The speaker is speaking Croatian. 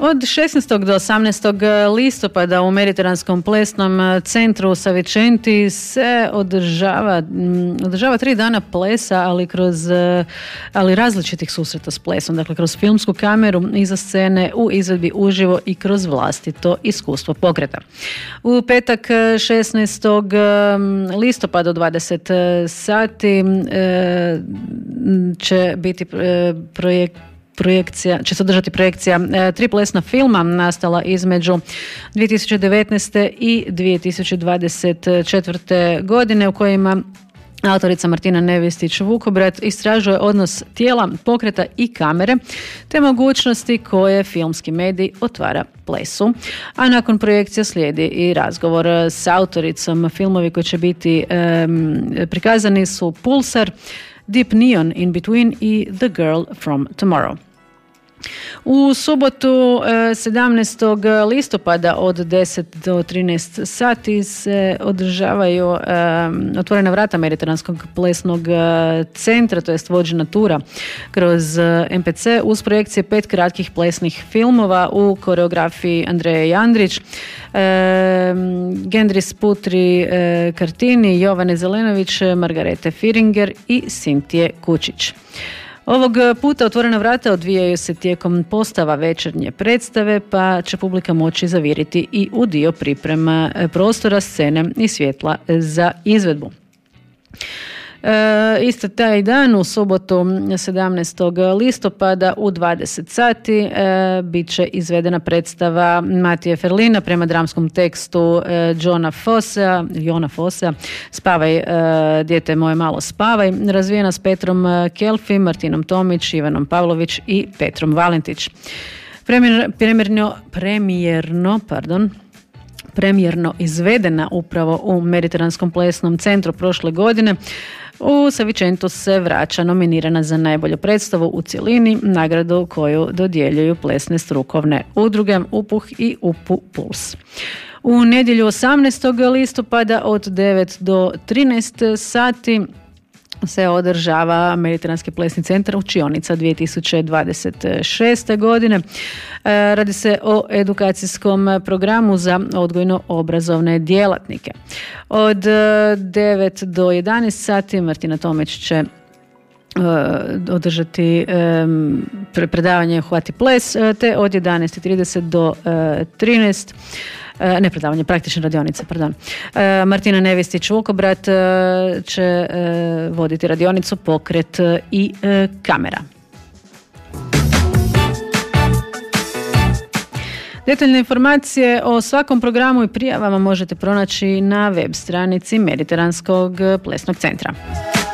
Od 16. do 18. listopada u Mediteranskom plesnom centru u Savicenti se održava 3 dana plesa, ali različitih susreta s plesom. Dakle, kroz filmsku kameru, iza scene, u izvedbi uživo i kroz vlastito iskustvo pokreta. U petak 16. listopada od 20 sati će biti će se održati projekcija 3 plesna filma nastala između 2019. i 2024. godine u kojima autorica Martina Nevistić-Vukobrat istražuje odnos tijela, pokreta i kamere te mogućnosti koje filmski medij otvara plesu. A nakon projekcija slijedi i razgovor s autoricom. Filmovi koji će biti prikazani su Pulsar, Deep Neon in Between i The Girl from Tomorrow. U subotu 17. listopada od 10 do 13 sati se održavaju otvorena vrata Mediteranskog plesnog centra, to jest vođena tura kroz MPC uz projekcije 5 kratkih plesnih filmova u koreografiji Andreje Jandrić, Gendris Putri Kartini, Jovane Zelenović, Margarete Firinger i Sintije Kučić. Ovog puta otvorena vrata odvijaju se tijekom postava večernje predstave, pa će publika moći zaviriti i u dio priprema prostora, scene i svjetla za izvedbu. Isto taj dan, u subotu 17. listopada u 20 sati bit će izvedena predstava Matije Ferlina prema dramskom tekstu Jona Fossea Spavaj, dijete moje malo spavaj, razvijena s Petrom Kelfi, Martinom Tomić, Ivanom Pavlović i Petrom Valentić. Premijerno izvedena upravo u Mediteranskom plesnom centru prošle godine, u Savicentu se vraća nominirana za najbolju predstavu u cjelini, nagradu koju dodjeljuju plesne strukovne udruge UPUH i UPU Puls. U nedjelju 18. listopada od 9 do 13 sati se održava Mediteranski plesni centar učionica 2026. godine. Radi se o edukacijskom programu za odgojno-obrazovne djelatnike. Od 9 do 11 sati Martina Tomić će održati predavanje Hvati ples, te od 11:30 do 13 praktične radionice, Martina Nevistić-Vukobrat će voditi radionicu Pokret i kamera. Detaljne informacije o svakom programu i prijavama možete pronaći na web stranici Mediteranskog plesnog centra.